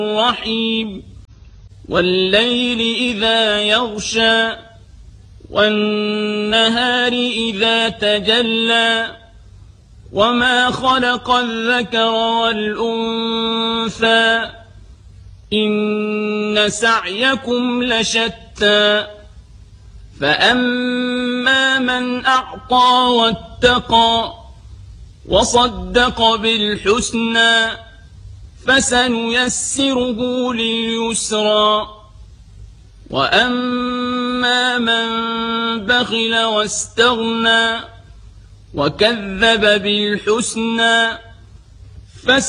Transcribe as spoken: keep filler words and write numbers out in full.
رحيم والليل إذا يغشى والنهار إذا تجلى وما خلق الذكر والأنثى إن سعيكم لشتى فأما من أعطى واتقى وصدق بالحسنى فسنيسره لليسرى وأما من بخل واستغنى وكذب بالحسنى